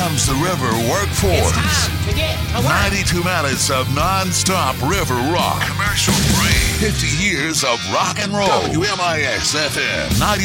comes the river workforce. It's time to get to work. 92 minutes of non-stop river rock. Commercial free. 50 years of rock and roll. WMIX FM 90.